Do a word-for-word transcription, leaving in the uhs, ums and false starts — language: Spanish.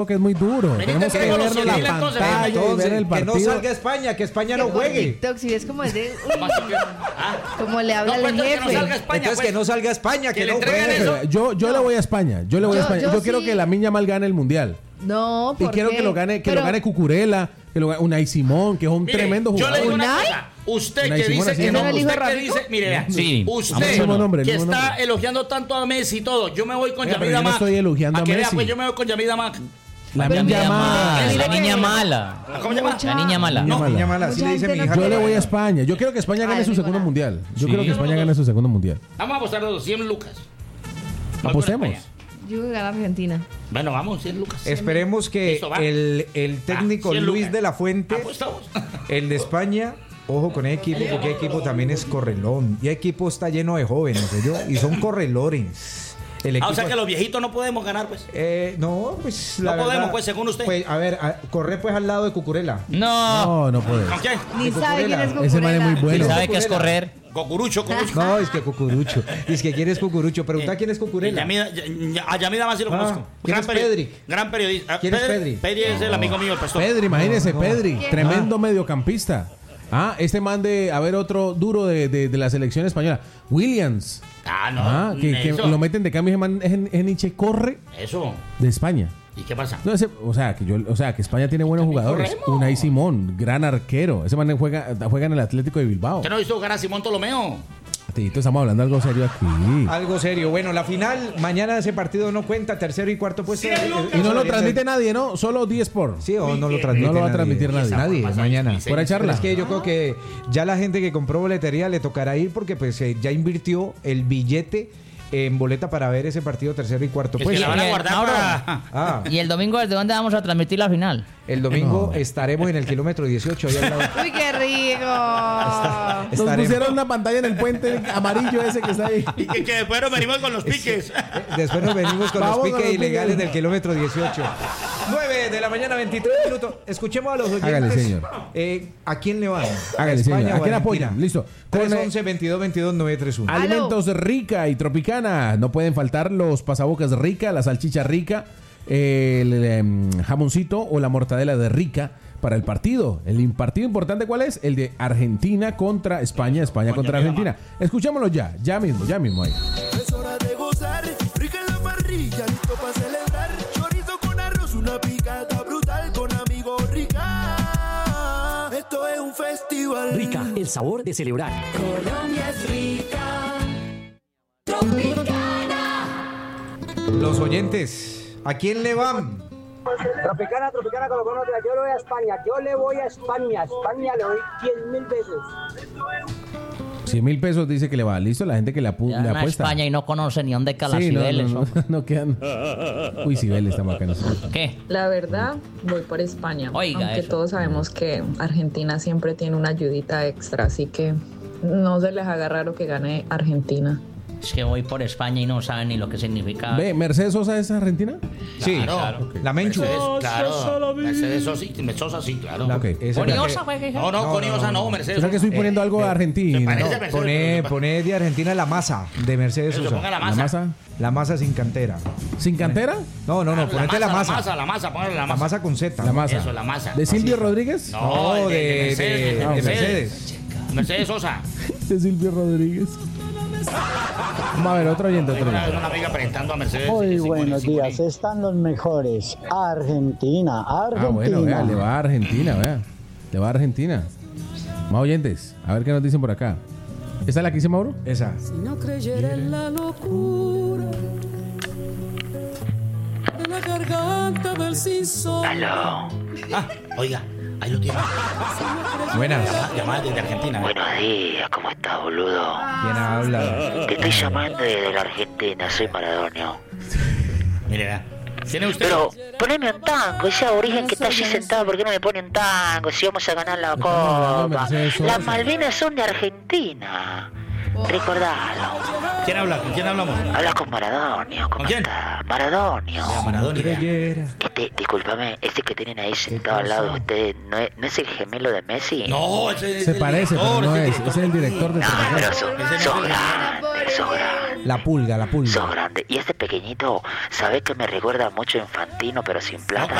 que es muy duro. Vení, Tenemos te que queremos ver los la cien mil, entonces, pantalla y Entonces, ver el que partido. no salga España, que España no Por juegue. TikTok, si ves como es de... uy, ¿Cómo así que- ah? como le habla No, el pues, entonces que no jefe. salga España, Entonces pues. que no salga España, que, Que le no entreguen juegue. eso. Yo, yo le voy a España. Yo le voy a Yo- España. yo Yo, quiero sí. que Lamine Yamal gane el mundial. No, Y ¿por quiero qué? que lo gane, que Pero- lo gane Cucurella, que lo gane Unai Simón, que es un Mire, tremendo yo le jugador. digo una ¿Unai? cosa. Usted Unai que Simón, dice así que se no, llama. ¿Era el hijo usted de que Ráfico? dice, mire, vea, Sí. usted Mismo nombre, que mismo está nombre. elogiando tanto a Messi y todo, yo me voy con Oiga, pero Yamida yo no Mac. estoy elogiando a que vea, Messi. pues yo me voy con Yamida Mac. Lamine niña Yamal. mala. Mire La niña que- mala. ¿Cómo se llama? Mucha- La niña mala. Niña No, mala. Niña mala, así Mucha le dice mi gente hija. no Yo le quiere. voy a España. Yo quiero que España gane Ay, su mi segundo buena. mundial. Yo quiero que España gane su segundo mundial. Vamos a apostar los cien lucas. Voy con Apostemos. España. Yo voy a ganar Argentina. Bueno, vamos, cien lucas. Esperemos que Listo, va. el, el técnico Ah, cien Luis lucas. de la Fuente, Apostamos. el de España, ojo con el equipo, porque el equipo también es correlón. Y el equipo está lleno de jóvenes, ¿oyó? Y son correlones. El Ah, equipo, o sea que los viejitos no podemos ganar, pues. eh, no, pues la No verdad, podemos, pues, según usted. Pues, a ver, a- corre pues al lado de Cucurella. No. No, no puedes. ¿Con quién? Ni De sabe quién es Cucurella. Ese man es muy Cucurella. bueno. ¿Sabe qué es correr? Cocurucho, Cocurucho. No, es que Cucurucho. Es que quién es Cucurucho. Pregunta quién es Cucurella. Yamida, ya- ya- a Yamida más sí lo Ah, conozco. ¿quién es peri- Pedri? Gran periodista. Ah, ¿Quién es Pedri? Pedri es el amigo mío, el pastor. Pedri, imagínese, no. Pedri, ¿Quién? tremendo mediocampista. Ah, este man de, a ver, otro duro de, de, de la selección española, Williams. Ah, no. Ah, que, que eso. lo meten de cambio, ese man es, es Nietzsche, corre Eso. de España. ¿Y qué pasa? No, ese, o sea, que yo, o sea, que España tiene buenos También jugadores. corremos. Unai Simón, gran arquero. Ese man juega, juega en el Atlético de Bilbao. ¿Usted no ha visto jugar a Simón Tolomeo? Tito, estamos hablando algo serio aquí. Algo serio. Bueno, la final, mañana ese partido no cuenta, tercero y cuarto puesto. Y no lo transmite nadie, ¿no? Solo diez por. Sí, o no lo transmite No lo va a nadie. transmitir nadie. Nadie, Pasa mañana. ahí, Fuera de Pero charla. es que yo creo que ya la gente que compró boletería le tocará ir porque pues eh, ya invirtió el billete en boleta para ver ese partido tercero y cuarto Es que puesto. la van a y el- guardar Mauro. para... Ah, ¿Y el domingo desde dónde vamos a transmitir la final? el domingo estaremos en el kilómetro dieciocho. Ahí al lado. Uy, qué rico. Nos Estaremos. pusieron una pantalla en el puente amarillo ese que está ahí. Y que, que después nos venimos con los piques. Después nos venimos con Vamos los con piques los ilegales piques. del kilómetro dieciocho. nueve de la mañana, veintitrés minutos. Escuchemos a los oyentes. Hágale, señor. Eh, ¿A quién le van? Hágale, España señor. o ¿A quién Argentina? apoyan? Listo. tres Con, eh, once veintidós veintidós nueve tres uno. Aló. Alimentos Rica y Tropicana. No pueden faltar los pasabocas Rica, la salchicha Rica, el, em, jamoncito o la mortadela de Rica para el partido. El partido importante, ¿cuál es? El de Argentina contra España, España contra Argentina. Escuchémoslo ya, ya mismo, ya mismo ahí. Es hora de gozar, rica en la parrilla, listo para celebrar. Chorizo con arroz, una picada brutal con amigos Rica. Esto es un festival. Rica, el sabor de celebrar. Colombia es rica, tropicana. Los oyentes, ¿a quién le van? Tropicana, Tropicana, Colombia, yo le voy a España, yo le voy a España, España le doy diez mil pesos. cien mil pesos dice que le va. Listo, la gente que le, apu- Ya le en apuesta. España y no conoce ni dónde quedan las Sí, no, Cibeles. no, no, no quedan. Uy, Cibeles está bacano. ¿Qué? La verdad, voy por España. Oiga, aunque eso. todos sabemos que Argentina siempre tiene una ayudita extra, así que no se les haga raro que gane Argentina. Es que voy por España y no saben ni lo que significa. Ve, ¿Mercedes Sosa es argentina? Sí, Claro. la Menchu. Mercedes, claro. Mercedes Sosa, sí, Sosa, sí, claro. La- Ok. esa Con es la Iosa, que- güey, que- No, no, No, con no, Iosa no. no, Mercedes O sea que Sosa. estoy poniendo algo de Argentina. se parece ¿no? a Mercedes. Pone, pone de Argentina la masa de Mercedes Eso, Sosa. ponga la La masa. masa. La masa sin cantera. ¿Sin cantera? No, no, no, ponete la masa. La masa, la masa, póngale la La masa. masa con Z. La masa. Eso, la masa. ¿De Silvio Rodríguez? No, No, de, de, de Mercedes. de- de de Mercedes. Mercedes. Mercedes Sosa. De Silvio Rodríguez. Vamos a ver, otro oyente, otro Una, oyente. una amiga presentando a Mercedes. Muy Sí, buenos sí, sí, días, están los mejores. Argentina, Argentina. Ah, bueno, vea, le va a Argentina, vea. Le va a Argentina. Más oyentes, a ver qué nos dicen por acá. ¿Esta es la que dice Mauro? Esa. Si no creyera en la locura de la garganta del sinsomnio. Ah, oiga, ahí lo tiene. Buenas. Llamada, llamada desde Argentina. Buenos días, ¿cómo estás, boludo? ¿Quién habla? Te estoy llamando desde la Argentina, soy Maradonio. Mire, vea. ¿Tiene usted? Pero poneme un tango, ese aborigen que está allí sentado, ¿por qué no me pone un tango si vamos a ganar la Copa? Mercedes Sosa. Las Malvinas son de Argentina. Recordalo. ¿Quién habla? ¿Con quién hablamos? Habla con Maradonio, ¿cómo ¿Con quién? está? Maradonio. Ya, Maradona. Creyera. Este, discúlpame, ese que tienen ahí sentado al lado de ustedes, ¿no es, ¿no es el gemelo de Messi? No, ese es Se el parece, pero director, no ese es. director. Ese es el director de No, Tropicana. pero sos, sos grande, sos grande. La pulga, la pulga. Sos grande. Y este pequeñito, ¿sabes que me recuerda mucho a Infantino, pero sin plata?